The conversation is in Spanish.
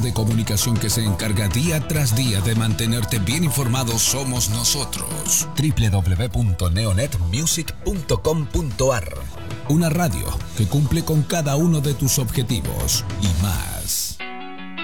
de comunicación que se encarga día tras día de mantenerte bien informado somos nosotros. www.neonetmusic.com.ar. Una radio que cumple con cada uno de tus objetivos y más.